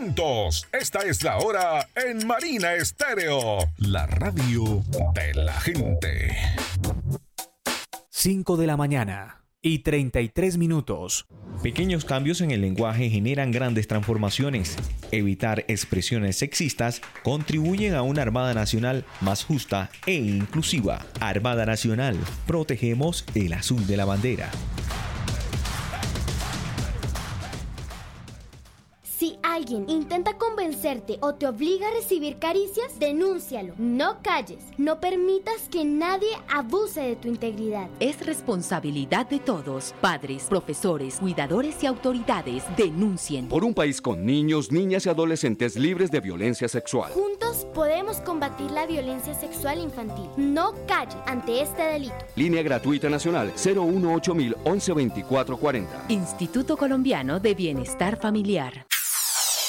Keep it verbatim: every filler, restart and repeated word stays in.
juntos. Esta es la hora en Marina Estéreo, la radio de la gente. cinco de la mañana y treinta y tres minutos. Pequeños cambios en el lenguaje generan grandes transformaciones. Evitar expresiones sexistas contribuyen a una Armada Nacional más justa e inclusiva. Armada Nacional, protegemos el azul de la bandera. Si alguien intenta convencerte o te obliga a recibir caricias, denúncialo. No calles. No permitas que nadie abuse de tu integridad. Es responsabilidad de todos. Padres, profesores, cuidadores y autoridades, denuncien. Por un país con niños, niñas y adolescentes libres de violencia sexual. Juntos podemos combatir la violencia sexual infantil. No calle ante este delito. Línea gratuita nacional cero uno ocho mil once veinticuatro cuarenta. Instituto Colombiano de Bienestar Familiar.